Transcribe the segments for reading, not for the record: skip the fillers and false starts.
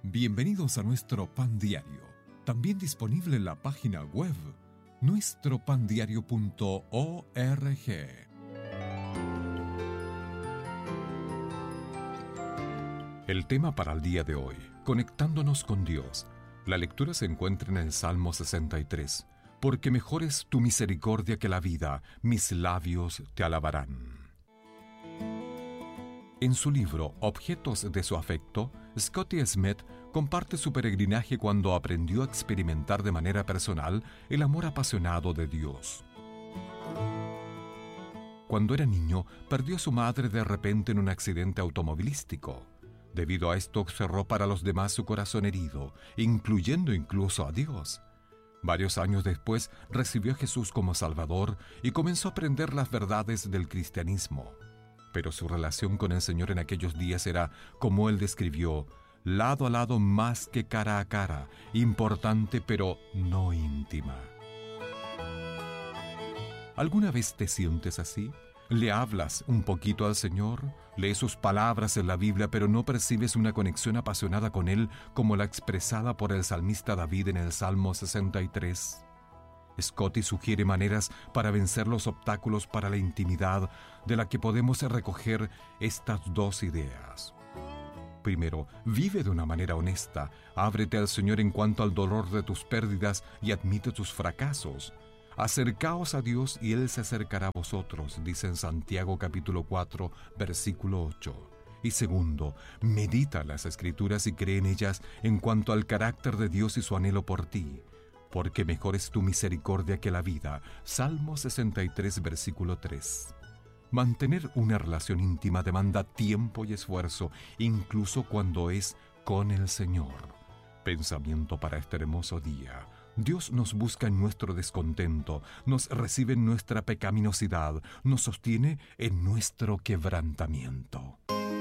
Bienvenidos a nuestro Pan Diario, también disponible en la página web nuestropandiario.org. El tema para el día de hoy, conectándonos con Dios. La lectura se encuentra en el Salmo 63. Porque mejor es tu misericordia que la vida, mis labios te alabarán. En su libro Objetos de su afecto, Scotty Smith comparte su peregrinaje cuando aprendió a experimentar de manera personal el amor apasionado de Dios. Cuando era niño, perdió a su madre de repente en un accidente automovilístico. Debido a esto, cerró para los demás su corazón herido, incluyendo incluso a Dios. Varios años después, recibió a Jesús como Salvador y comenzó a aprender las verdades del cristianismo. Pero su relación con el Señor en aquellos días era, como él describió, lado a lado más que cara a cara, importante pero no íntima. ¿Alguna vez te sientes así? ¿Le hablas un poquito al Señor? ¿Lees sus palabras en la Biblia pero no percibes una conexión apasionada con Él como la expresada por el salmista David en el Salmo 63? Scotty sugiere maneras para vencer los obstáculos para la intimidad, de la que podemos recoger estas dos ideas. Primero, vive de una manera honesta, ábrete al Señor en cuanto al dolor de tus pérdidas y admite tus fracasos. Acercaos a Dios y Él se acercará a vosotros, dice en Santiago capítulo 4, versículo 8. Y segundo, medita las Escrituras y cree en ellas en cuanto al carácter de Dios y su anhelo por ti. Porque mejor es tu misericordia que la vida. Salmo 63, versículo 3. Mantener una relación íntima demanda tiempo y esfuerzo, incluso cuando es con el Señor. Pensamiento para este hermoso día. Dios nos busca en nuestro descontento, nos recibe en nuestra pecaminosidad, nos sostiene en nuestro quebrantamiento.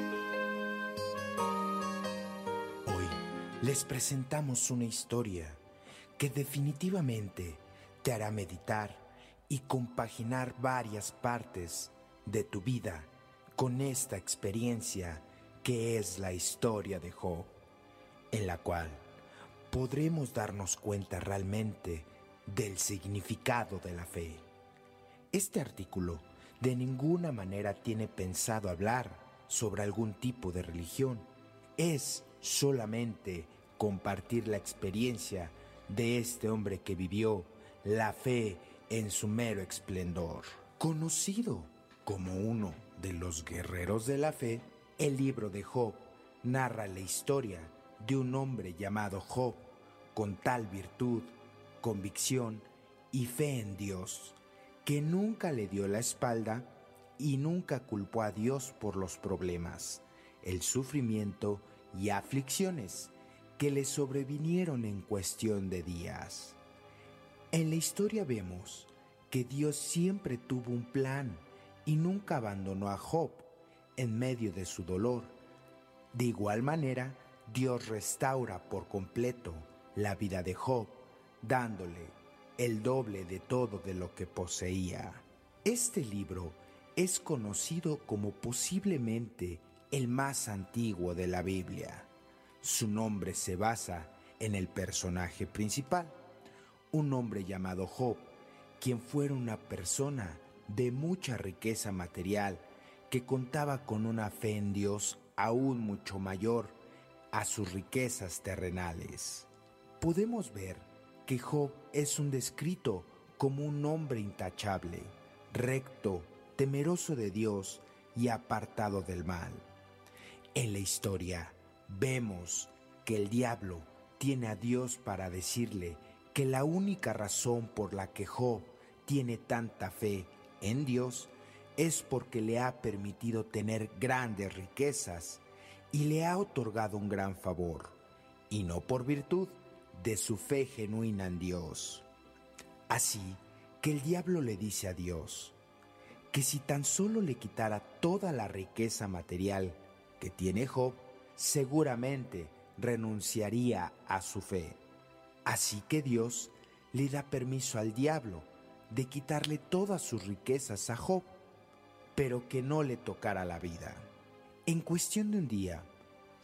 Hoy les presentamos una historia que definitivamente te hará meditar y compaginar varias partes de tu vida con esta experiencia que es la historia de Job, en la cual podremos darnos cuenta realmente del significado de la fe. Este artículo de ninguna manera tiene pensado hablar sobre algún tipo de religión, es solamente compartir la experiencia de este hombre que vivió la fe en su mero esplendor. Conocido como uno de los guerreros de la fe, el libro de Job narra la historia de un hombre llamado Job, con tal virtud, convicción y fe en Dios, que nunca le dio la espalda y nunca culpó a Dios por los problemas, el sufrimiento y aflicciones que le sobrevinieron en cuestión de días. En la historia vemos que Dios siempre tuvo un plan y nunca abandonó a Job en medio de su dolor. De igual manera, Dios restaura por completo la vida de Job, dándole el doble de todo de lo que poseía. Este libro es conocido como posiblemente el más antiguo de la Biblia. Su nombre se basa en el personaje principal, un hombre llamado Job, quien fuera una persona de mucha riqueza material que contaba con una fe en Dios aún mucho mayor a sus riquezas terrenales. Podemos ver que Job es un descrito como un hombre intachable, recto, temeroso de Dios y apartado del mal. En la historia vemos que el diablo tiene a Dios para decirle que la única razón por la que Job tiene tanta fe en Dios es porque le ha permitido tener grandes riquezas y le ha otorgado un gran favor, y no por virtud de su fe genuina en Dios. Así que el diablo le dice a Dios que si tan solo le quitara toda la riqueza material que tiene Job, seguramente renunciaría a su fe. Así que Dios le da permiso al diablo de quitarle todas sus riquezas a Job, pero que no le tocara la vida. En cuestión de un día,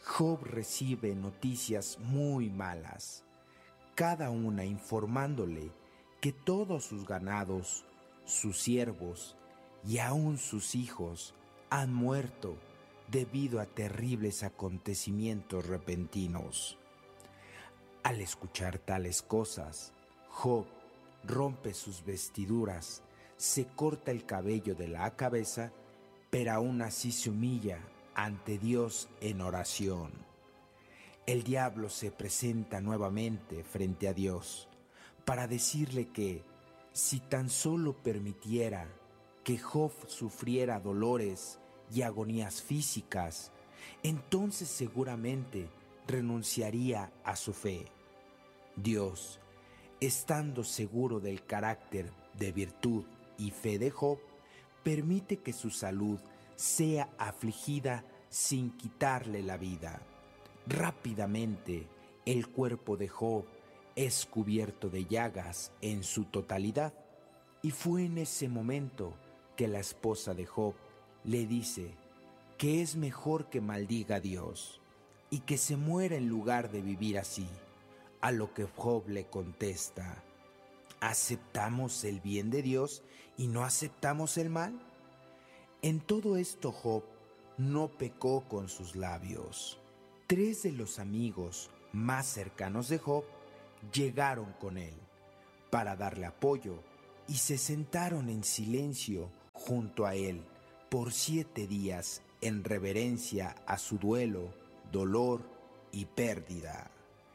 Job recibe noticias muy malas, cada una informándole que todos sus ganados, sus siervos y aún sus hijos han muerto debido a terribles acontecimientos repentinos. Al escuchar tales cosas, Job rompe sus vestiduras, se corta el cabello de la cabeza, pero aún así se humilla ante Dios en oración. El diablo se presenta nuevamente frente a Dios para decirle que si tan solo permitiera que Job sufriera dolores y agonías físicas, entonces seguramente renunciaría a su fe. Dios, estando seguro del carácter de virtud y fe de Job, permite que su salud sea afligida sin quitarle la vida. Rápidamente, el cuerpo de Job es cubierto de llagas en su totalidad, y fue en ese momento que la esposa de Job le dice que es mejor que maldiga a Dios y que se muera en lugar de vivir así, a lo que Job le contesta: ¿aceptamos el bien de Dios y no aceptamos el mal? En todo esto Job no pecó con sus labios. 3 de los amigos más cercanos de Job llegaron con él para darle apoyo y se sentaron en silencio junto a él por 7 días en reverencia a su duelo, dolor y pérdida.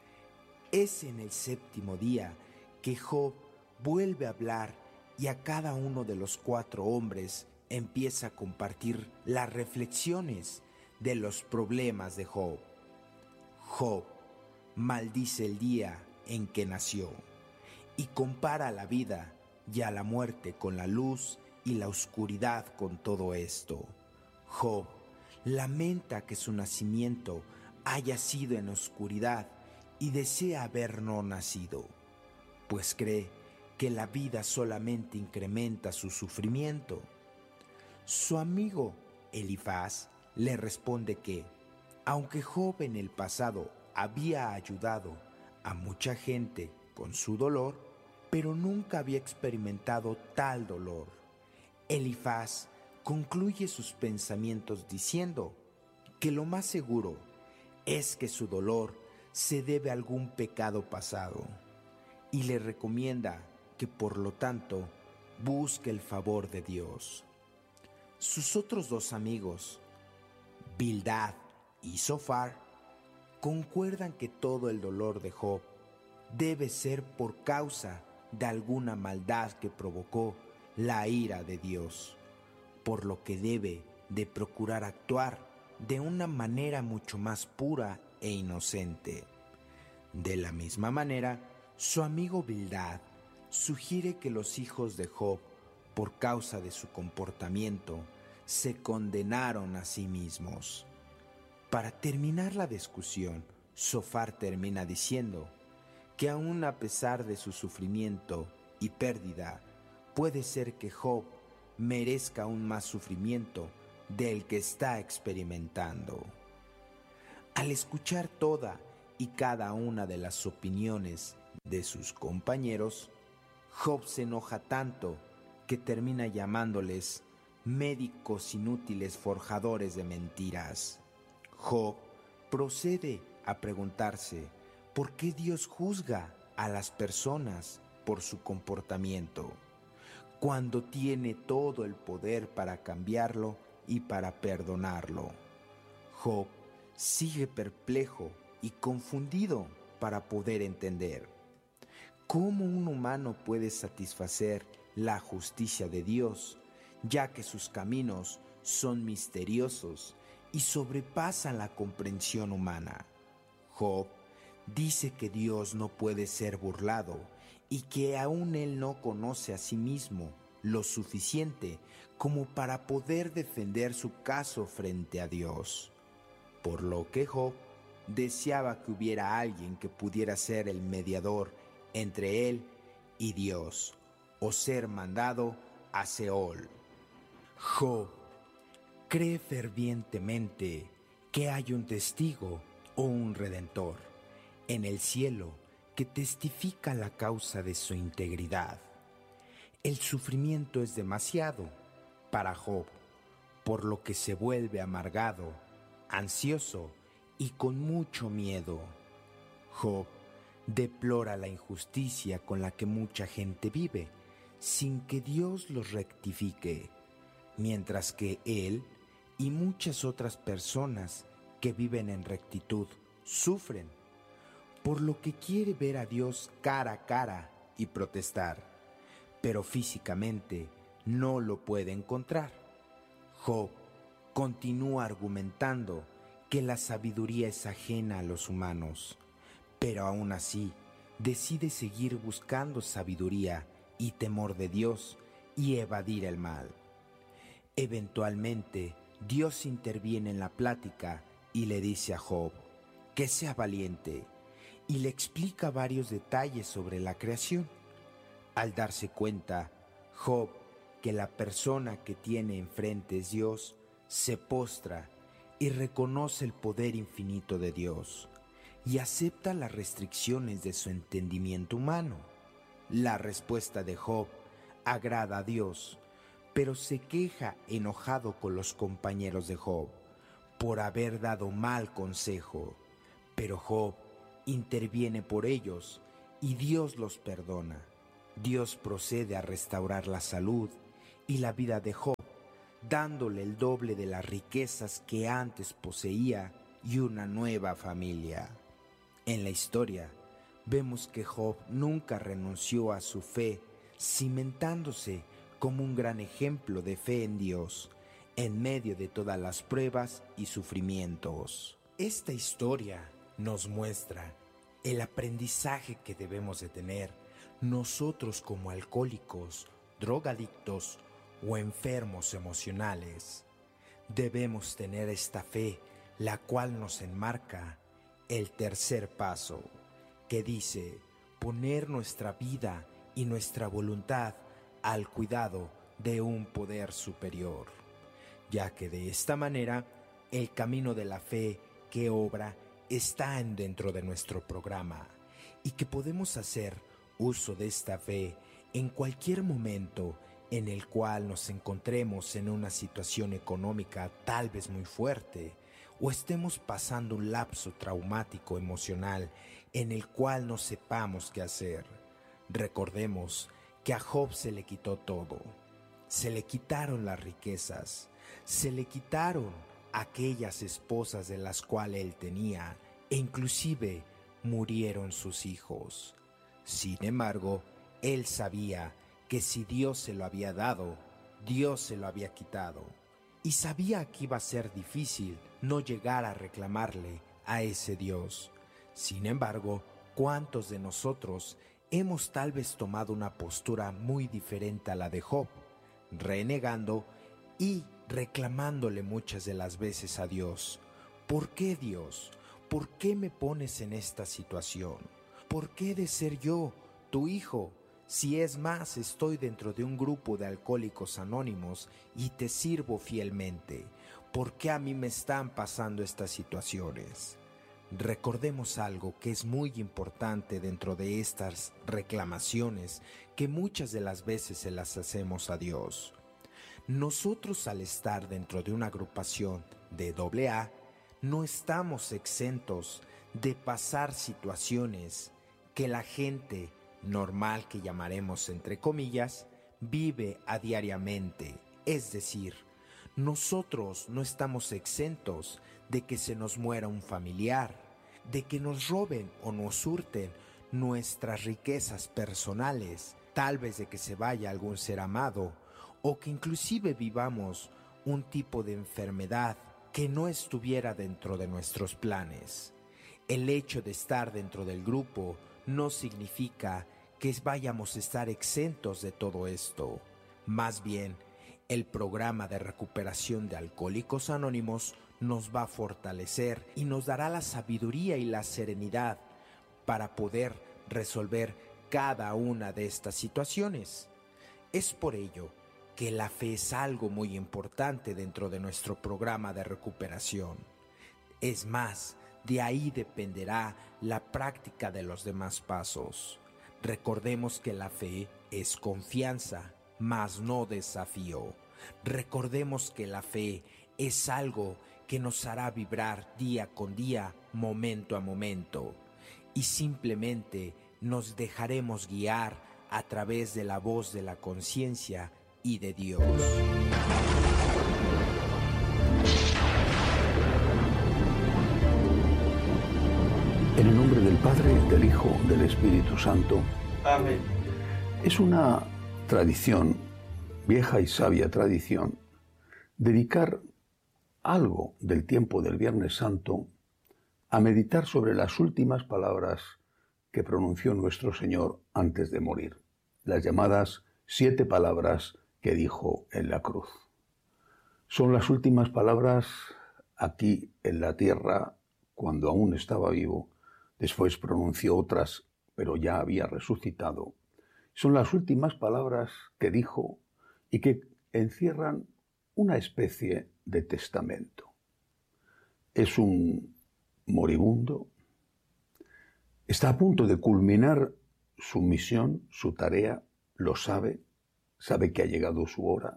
Es en el 7º día que Job vuelve a hablar y a cada uno de los 4 hombres empieza a compartir las reflexiones de los problemas de Job. Job maldice el día en que nació y compara la vida y a la muerte con la luz y la oscuridad con todo esto. Job lamenta que su nacimiento haya sido en oscuridad y desea haber no nacido, pues cree que la vida solamente incrementa su sufrimiento. Su amigo Elifaz le responde que, aunque Job en el pasado había ayudado a mucha gente con su dolor, pero nunca había experimentado tal dolor. Elifaz concluye sus pensamientos diciendo que lo más seguro es que su dolor se debe a algún pecado pasado, y le recomienda que por lo tanto busque el favor de Dios. Sus otros 2 amigos, Bildad y Zofar, concuerdan que todo el dolor de Job debe ser por causa de alguna maldad que provocó la ira de Dios, por lo que debe de procurar actuar de una manera mucho más pura e inocente. De la misma manera, su amigo Bildad sugiere que los hijos de Job, por causa de su comportamiento, se condenaron a sí mismos. Para terminar la discusión, Zofar termina diciendo que aun a pesar de su sufrimiento y pérdida, puede ser que Job merezca aún más sufrimiento del que está experimentando. Al escuchar toda y cada una de las opiniones de sus compañeros, Job se enoja tanto que termina llamándoles médicos inútiles forjadores de mentiras. Job procede a preguntarse por qué Dios juzga a las personas por su comportamiento, cuando tiene todo el poder para cambiarlo y para perdonarlo. Job sigue perplejo y confundido para poder entender cómo un humano puede satisfacer la justicia de Dios, ya que sus caminos son misteriosos y sobrepasan la comprensión humana. Job dice que Dios no puede ser burlado y que aún él no conoce a sí mismo lo suficiente como para poder defender su caso frente a Dios. Por lo que Job deseaba que hubiera alguien que pudiera ser el mediador entre él y Dios, o ser mandado a Seol. Job cree fervientemente que hay un testigo o un redentor en el cielo que testifica la causa de su integridad. El sufrimiento es demasiado para Job, por lo que se vuelve amargado, ansioso y con mucho miedo. Job deplora la injusticia con la que mucha gente vive, sin que Dios los rectifique, mientras que él y muchas otras personas que viven en rectitud sufren, por lo que quiere ver a Dios cara a cara y protestar, pero físicamente no lo puede encontrar. Job continúa argumentando que la sabiduría es ajena a los humanos, pero aún así decide seguir buscando sabiduría y temor de Dios y evadir el mal. Eventualmente, Dios interviene en la plática y le dice a Job que sea valiente y le explica varios detalles sobre la creación. Al darse cuenta, Job, que la persona que tiene enfrente es Dios, se postra y reconoce el poder infinito de Dios y acepta las restricciones de su entendimiento humano. La respuesta de Job agrada a Dios, pero se queja enojado con los compañeros de Job por haber dado mal consejo. Pero Job interviene por ellos y Dios los perdona. Dios procede a restaurar la salud y la vida de Job, dándole el doble de las riquezas que antes poseía y una nueva familia. En la historia, vemos que Job nunca renunció a su fe, cimentándose como un gran ejemplo de fe en Dios, en medio de todas las pruebas y sufrimientos. Esta historia nos muestra el aprendizaje que debemos de tener nosotros como alcohólicos, drogadictos o enfermos emocionales. Debemos tener esta fe, la cual nos enmarca el tercer paso, que dice poner nuestra vida y nuestra voluntad al cuidado de un poder superior, ya que de esta manera el camino de la fe que obra está dentro de nuestro programa y que podemos hacer uso de esta fe en cualquier momento en el cual nos encontremos en una situación económica tal vez muy fuerte o estemos pasando un lapso traumático emocional en el cual no sepamos qué hacer. Recordemos que a Job se le quitó todo. Se le quitaron las riquezas, se le quitaron aquellas esposas de las cuales él tenía, e inclusive murieron sus hijos. Sin embargo, él sabía que si Dios se lo había dado, Dios se lo había quitado. Y sabía que iba a ser difícil no llegar a reclamarle a ese Dios. Sin embargo, ¿cuántos de nosotros hemos tal vez tomado una postura muy diferente a la de Job, renegando y reclamándole muchas de las veces a Dios? ¿Por qué, Dios? ¿Por qué me pones en esta situación? ¿Por qué he de ser yo, tu hijo? Si es más, estoy dentro de un grupo de alcohólicos anónimos y te sirvo fielmente. ¿Por qué a mí me están pasando estas situaciones? Recordemos algo que es muy importante dentro de estas reclamaciones que muchas de las veces se las hacemos a Dios. Nosotros, al estar dentro de una agrupación de AA, no estamos exentos de pasar situaciones que la gente normal, que llamaremos entre comillas, vive a diariamente. Es decir, nosotros no estamos exentos de que se nos muera un familiar, de que nos roben o nos hurten nuestras riquezas personales, tal vez de que se vaya algún ser amado, o que inclusive vivamos un tipo de enfermedad que no estuviera dentro de nuestros planes. El hecho de estar dentro del grupo no significa que vayamos a estar exentos de todo esto. Más bien, el programa de recuperación de Alcohólicos Anónimos nos va a fortalecer y nos dará la sabiduría y la serenidad para poder resolver cada una de estas situaciones. Es por ello que la fe es algo muy importante dentro de nuestro programa de recuperación. Es más, De ahí dependerá la práctica de los demás pasos. Recordemos que la fe es confianza, mas no desafío. Recordemos que la fe es algo que nos hará vibrar día con día, momento a momento, y simplemente nos dejaremos guiar a través de la voz de la conciencia y de Dios. En el nombre del Padre, del Hijo, del Espíritu Santo. Amén. Es una tradición, vieja y sabia tradición, dedicar algo del tiempo del Viernes Santo a meditar sobre las últimas palabras que pronunció nuestro Señor antes de morir, las llamadas 7 palabras que dijo en la cruz. Son las últimas palabras aquí en la tierra cuando aún estaba vivo. Después pronunció otras, pero ya había resucitado. Son las últimas palabras que dijo y que encierran una especie de testamento. Es un moribundo. Está a punto de culminar su misión, su tarea, lo sabe que ha llegado su hora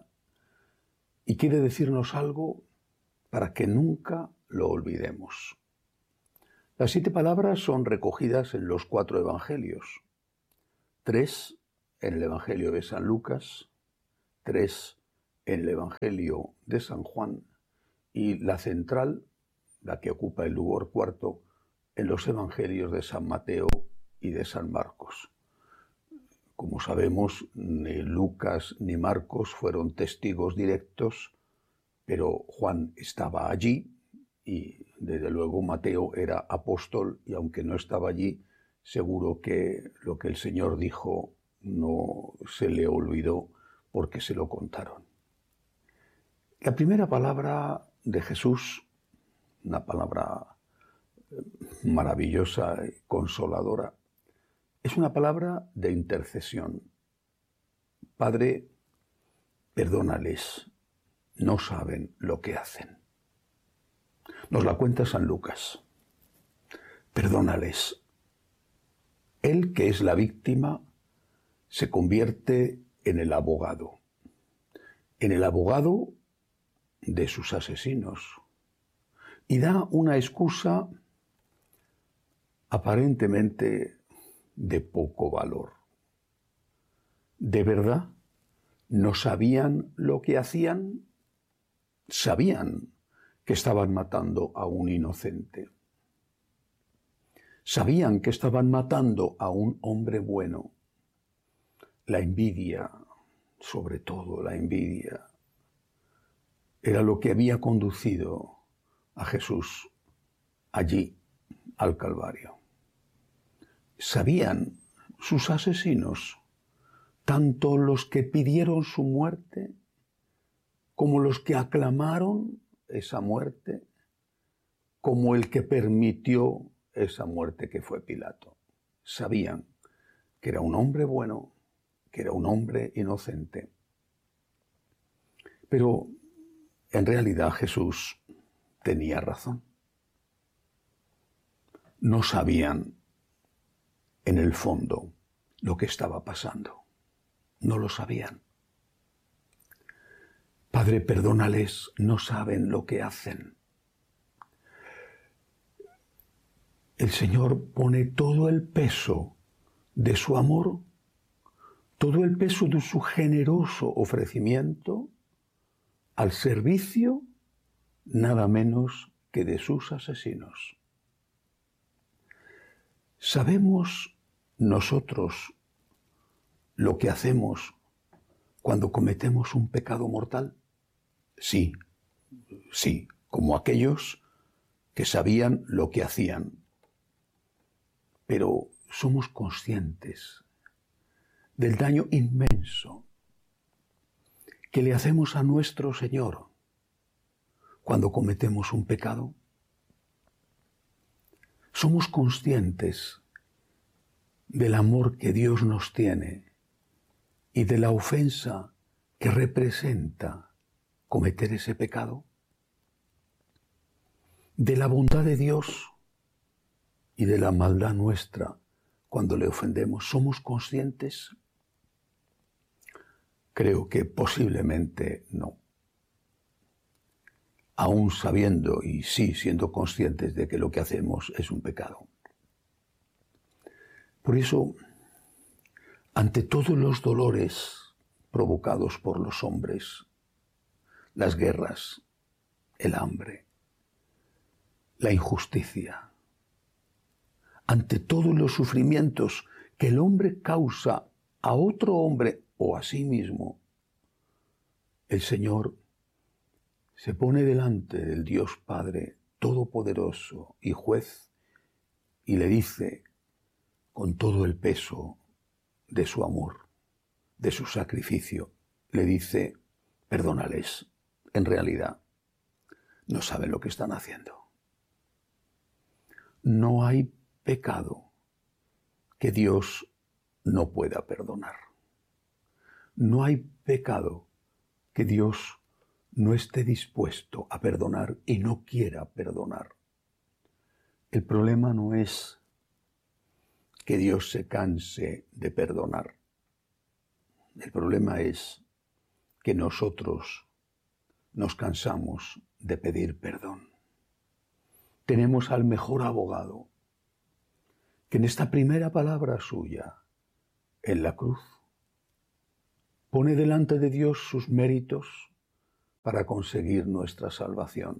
y quiere decirnos algo para que nunca lo olvidemos. Las 7 palabras son recogidas en los 4 evangelios. 3 en el Evangelio de San Lucas, 3 en el Evangelio de San Juan y la central, la que ocupa el lugar 4, en los Evangelios de San Mateo y de San Marcos. Como sabemos, ni Lucas ni Marcos fueron testigos directos, pero Juan estaba allí y desde luego Mateo era apóstol y aunque no estaba allí, seguro que lo que el Señor dijo no se le olvidó porque se lo contaron. La primera palabra de Jesús, una palabra maravillosa y consoladora, es una palabra de intercesión. Padre, perdónales, no saben lo que hacen. Nos la cuenta San Lucas. Perdónales. Él, que es la víctima, se convierte en el abogado de sus asesinos, y da una excusa aparentemente de poco valor. ¿De verdad no sabían lo que hacían? Sabían que estaban matando a un inocente. Sabían que estaban matando a un hombre bueno. La envidia, sobre todo la envidia, era lo que había conducido a Jesús allí, al Calvario. Sabían sus asesinos, tanto los que pidieron su muerte como los que aclamaron esa muerte, como el que permitió esa muerte que fue Pilato. Sabían que era un hombre bueno, que era un hombre inocente. Pero en realidad Jesús tenía razón. No sabían en el fondo lo que estaba pasando. No lo sabían. Padre, perdónales, no saben lo que hacen. El Señor pone todo el peso de su amor, todo el peso de su generoso ofrecimiento al servicio nada menos que de sus asesinos. ¿Sabemos nosotros lo que hacemos cuando cometemos un pecado mortal? Sí, como aquellos que sabían lo que hacían. Pero somos conscientes del daño inmenso que le hacemos a nuestro Señor cuando cometemos un pecado. Somos conscientes del amor que Dios nos tiene y de la ofensa que representa cometer ese pecado, de la bondad de Dios y de la maldad nuestra cuando le ofendemos? ¿Somos conscientes? Creo que posiblemente no. Aún sabiendo y sí siendo conscientes de que lo que hacemos es un pecado. Por eso, ante todos los dolores provocados por los hombres, las guerras, el hambre, la injusticia, ante todos los sufrimientos que el hombre causa a otro hombre o a sí mismo, el Señor se pone delante del Dios Padre Todopoderoso y Juez y le dice, con todo el peso de su amor, de su sacrificio, le dice, perdónales, en realidad no saben lo que están haciendo. No hay pecado que Dios no pueda perdonar. No hay pecado que Dios no esté dispuesto a perdonar y no quiera perdonar. El problema no es que Dios se canse de perdonar. El problema es que nosotros nos cansamos de pedir perdón. Tenemos al mejor abogado, que en esta primera palabra suya, en la cruz, pone delante de Dios sus méritos para conseguir nuestra salvación.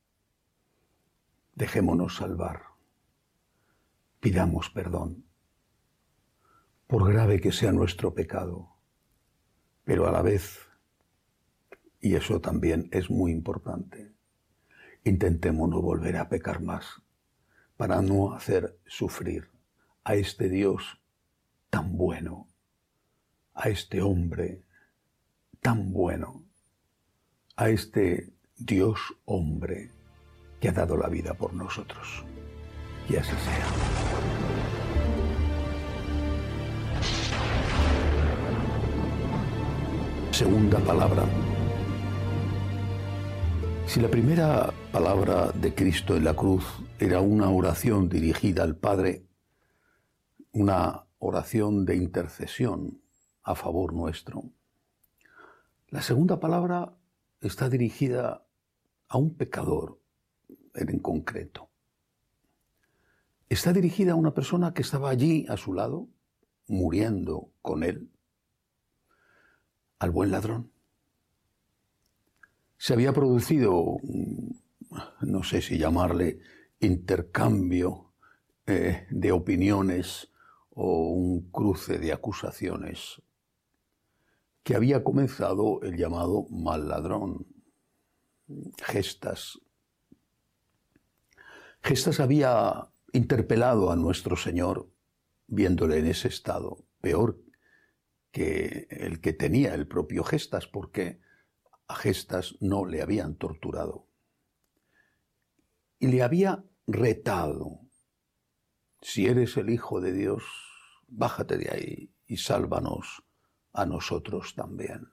Dejémonos salvar. Pidamos perdón, por grave que sea nuestro pecado, pero a la vez, y eso también es muy importante, intentemos no volver a pecar más para no hacer sufrir a este Dios tan bueno, a este hombre tan bueno, a este Dios hombre que ha dado la vida por nosotros. Y así sea. Segunda palabra. Si la primera palabra de Cristo en la cruz era una oración dirigida al Padre, una oración de intercesión a favor nuestro, la segunda palabra está dirigida a un pecador en concreto. Está dirigida a una persona que estaba allí a su lado, muriendo con él, al buen ladrón. Se había producido, no sé si llamarle intercambio de opiniones o un cruce de acusaciones, que había comenzado el llamado mal ladrón, Gestas. Gestas había interpelado a nuestro Señor, viéndole en ese estado, peor que el que tenía el propio Gestas, porque a Gestas no le habían torturado. Y le había retado, si eres el Hijo de Dios, bájate de ahí y sálvanos a nosotros también.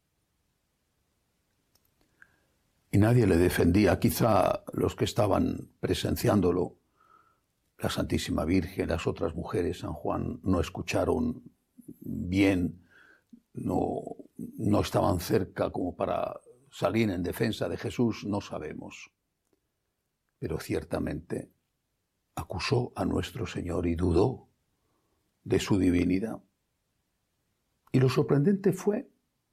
Y nadie le defendía, quizá los que estaban presenciándolo, la Santísima Virgen, las otras mujeres, San Juan, no escucharon bien, no estaban cerca como para salir en defensa de Jesús, no sabemos. Pero ciertamente acusó a nuestro Señor y dudó de su divinidad. Y lo sorprendente fue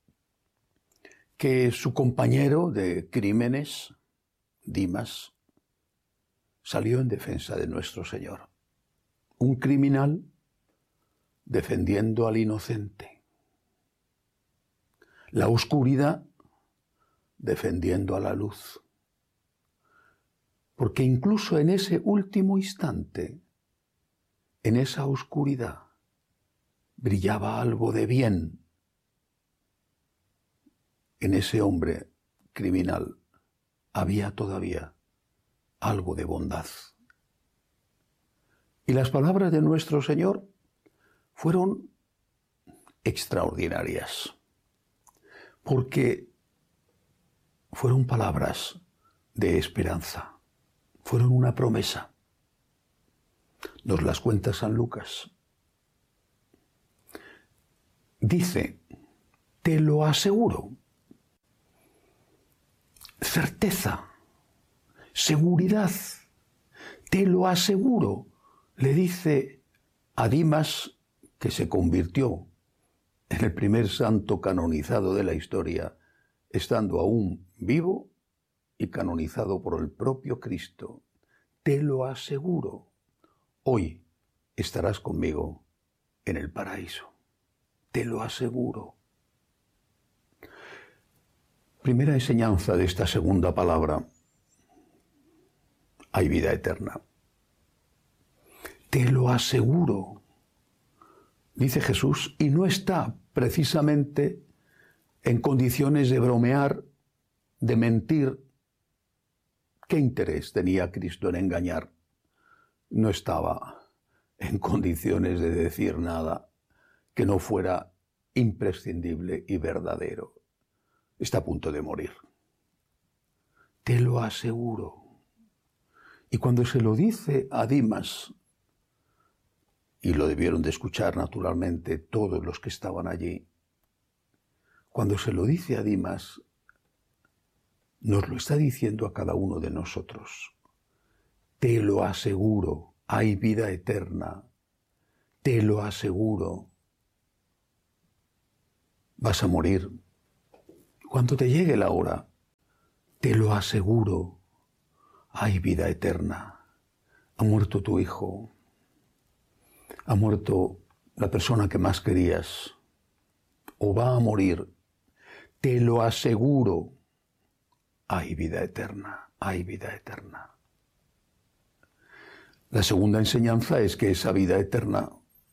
que su compañero de crímenes, Dimas, salió en defensa de nuestro Señor. Un criminal defendiendo al inocente. La oscuridad defendiendo a la luz. Porque incluso en ese último instante, en esa oscuridad, brillaba algo de bien. En ese hombre criminal había todavía algo de bondad. Y las palabras de nuestro Señor fueron extraordinarias, porque fueron palabras de esperanza, fueron una promesa. Nos las cuenta San Lucas. Dice, te lo aseguro. Certeza, seguridad, te lo aseguro, le dice a Dimas, que se convirtió en el primer santo canonizado de la historia, estando aún vivo y canonizado por el propio Cristo. Te lo aseguro, hoy estarás conmigo en el paraíso. Te lo aseguro. Primera enseñanza de esta segunda palabra. Hay vida eterna. Te lo aseguro, dice Jesús, y no está precisamente en condiciones de bromear, de mentir. ¿Qué interés tenía Cristo en engañar? No estaba en condiciones de decir nada que no fuera imprescindible y verdadero. Está a punto de morir. Te lo aseguro. Y cuando se lo dice a Dimas, y lo debieron de escuchar naturalmente todos los que estaban allí, cuando se lo dice a Dimas, nos lo está diciendo a cada uno de nosotros. Te lo aseguro, hay vida eterna. Te lo aseguro. Vas a morir. Cuando te llegue la hora, te lo aseguro, hay vida eterna. Ha muerto tu hijo, ha muerto la persona que más querías, o va a morir. Te lo aseguro, hay vida eterna, hay vida eterna. La segunda enseñanza es que esa vida eterna,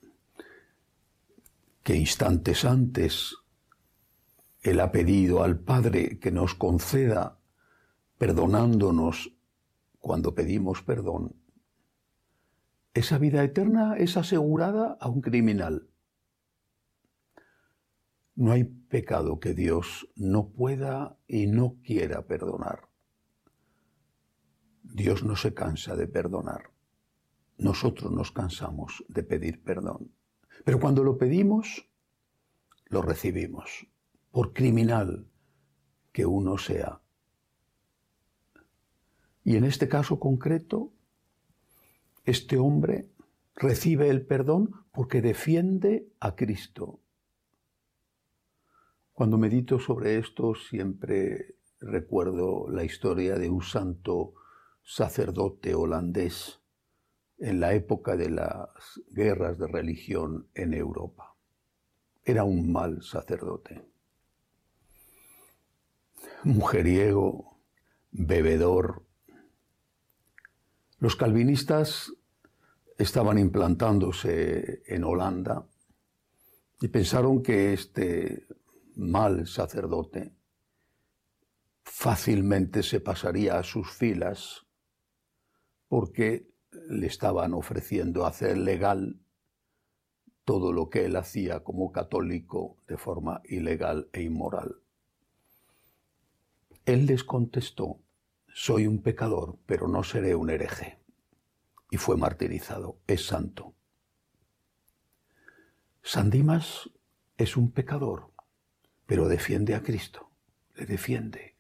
que instantes antes Él ha pedido al Padre que nos conceda, perdonándonos cuando pedimos perdón. Esa vida eterna es asegurada a un criminal. No hay pecado que Dios no pueda y no quiera perdonar. Dios no se cansa de perdonar. Nosotros nos cansamos de pedir perdón. Pero cuando lo pedimos, lo recibimos. Por criminal que uno sea. Y en este caso concreto, este hombre recibe el perdón porque defiende a Cristo. Cuando medito sobre esto, siempre recuerdo la historia de un santo sacerdote holandés en la época de las guerras de religión en Europa. Era un mal sacerdote. Mujeriego, bebedor. Los calvinistas estaban implantándose en Holanda y pensaron que este mal sacerdote fácilmente se pasaría a sus filas porque le estaban ofreciendo hacer legal todo lo que él hacía como católico de forma ilegal e inmoral. Él les contestó, soy un pecador, pero no seré un hereje. Y fue martirizado, es santo. San Dimas es un pecador, pero defiende a Cristo, le defiende.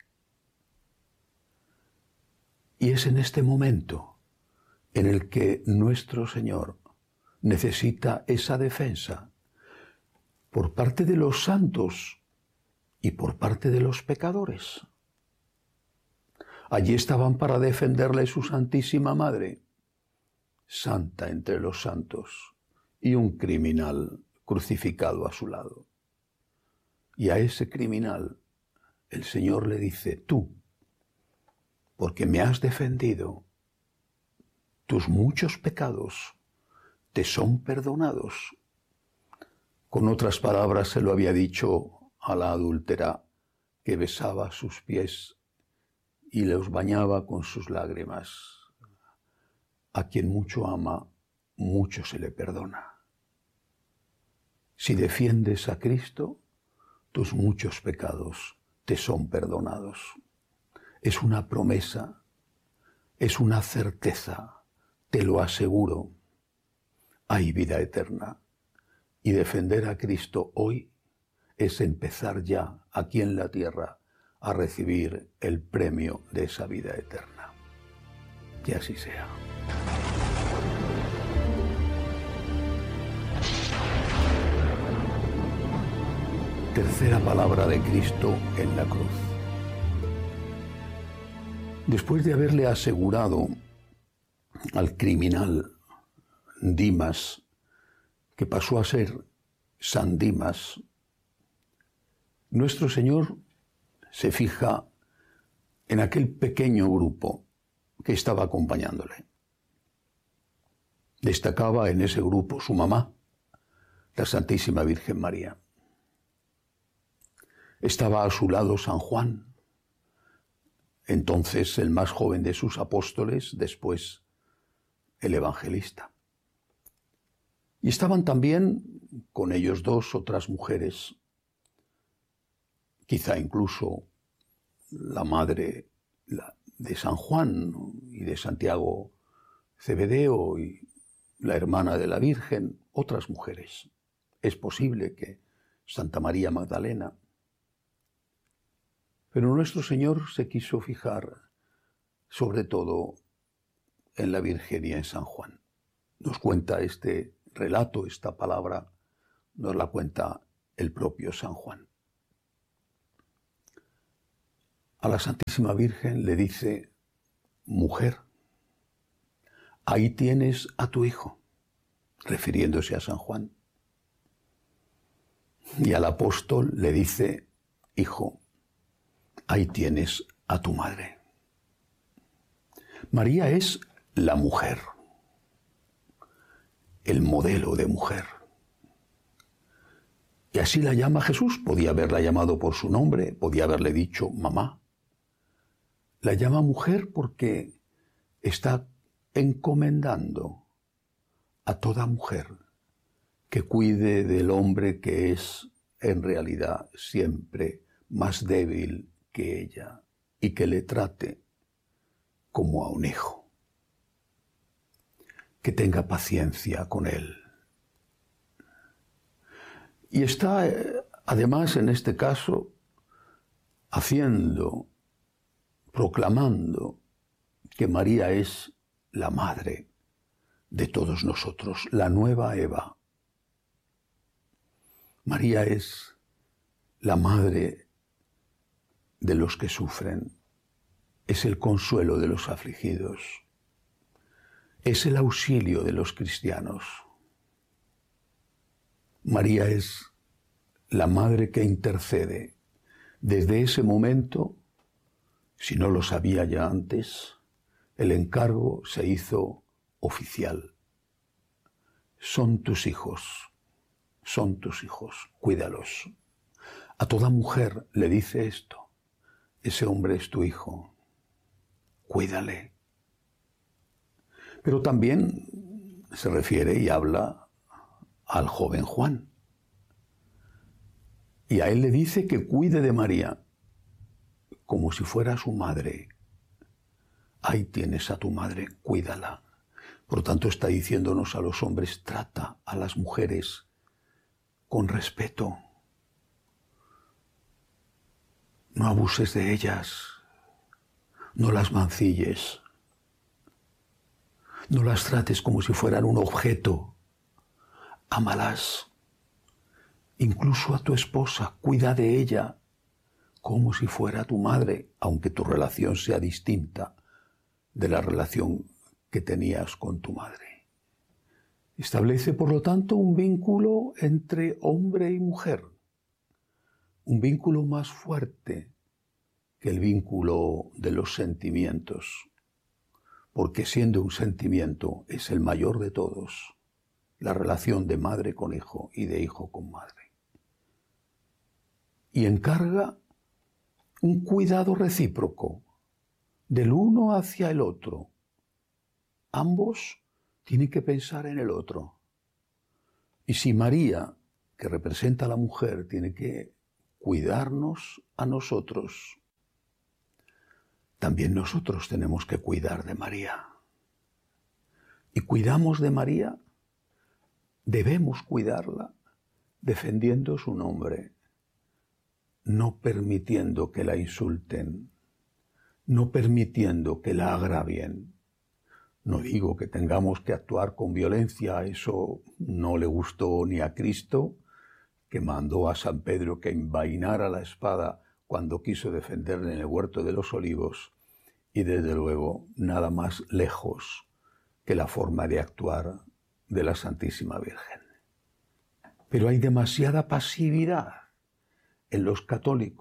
Y es en este momento en el que nuestro Señor necesita esa defensa por parte de los santos y por parte de los pecadores. Allí estaban para defenderle su Santísima Madre, santa entre los santos, y un criminal crucificado a su lado. Y a ese criminal el Señor le dice, tú, porque me has defendido, tus muchos pecados te son perdonados. Con otras palabras se lo había dicho a la adúltera que besaba sus pies y los bañaba con sus lágrimas. A quien mucho ama, mucho se le perdona. Si defiendes a Cristo, tus muchos pecados te son perdonados. Es una promesa, es una certeza, te lo aseguro. hay vida eterna. Y defender a Cristo hoy es empezar ya aquí en la tierra a recibir el premio de esa vida eterna. Que así sea. Tercera palabra de Cristo en la cruz. Después de haberle asegurado al criminal Dimas, que pasó a ser San Dimas, nuestro Señor se fija en aquel pequeño grupo que estaba acompañándole. Destacaba en ese grupo su mamá, la Santísima Virgen María. Estaba a su lado San Juan, entonces el más joven de sus apóstoles, después el evangelista. Y estaban también con ellos dos otras mujeres, quizá incluso la madre de San Juan y de Santiago Cebedeo y la hermana de la Virgen, otras mujeres. Es posible que Santa María Magdalena. Pero nuestro Señor se quiso fijar sobre todo en la Virgen y en San Juan. Nos cuenta este relato, esta palabra, nos la cuenta el propio San Juan. A la Santísima Virgen le dice: mujer, ahí tienes a tu hijo, refiriéndose a San Juan. Y al apóstol le dice: hijo, ahí tienes a tu madre. María es la mujer, el modelo de mujer. Y así la llama Jesús. Podía haberla llamado por su nombre, podía haberle dicho mamá. La llama mujer porque está encomendando a toda mujer que cuide del hombre que es en realidad siempre más débil que ella y que le trate como a un hijo. Que tenga paciencia con él. Y está, además, en este caso, proclamando que María es la madre de todos nosotros, la nueva Eva. María es la madre de los que sufren, es el consuelo de los afligidos, es el auxilio de los cristianos. María es la madre que intercede. Desde ese momento, si no lo sabía ya antes, el encargo se hizo oficial. Son tus hijos, cuídalos. A toda mujer le dice esto: ese hombre es tu hijo, cuídale. Pero también se refiere y habla al joven Juan. Y a él le dice que cuide de María como si fuera su madre. Ahí tienes a tu madre, cuídala. Por lo tanto, está diciéndonos a los hombres: trata a las mujeres con respeto. No abuses de ellas, no las mancilles, no las trates como si fueran un objeto. Ámalas. Incluso a tu esposa, cuida de ella como si fuera tu madre, aunque tu relación sea distinta de la relación que tenías con tu madre. Establece, por lo tanto, un vínculo entre hombre y mujer, un vínculo más fuerte que el vínculo de los sentimientos, porque siendo un sentimiento es el mayor de todos, la relación de madre con hijo y de hijo con madre. Y encarga un cuidado recíproco del uno hacia el otro. Ambos tienen que pensar en el otro. Y si María, que representa a la mujer, tiene que cuidarnos a nosotros, también nosotros tenemos que cuidar de María. Y cuidamos de María debemos cuidarla defendiendo su nombre, no permitiendo que la insulten, no permitiendo que la agravien. No digo que tengamos que actuar con violencia, eso no le gustó ni a Cristo, que mandó a San Pedro que envainara la espada cuando quiso defenderle en el huerto de los Olivos, y desde luego nada más lejos que la forma de actuar de la Santísima Virgen. Pero hay demasiada pasividad en los católicos.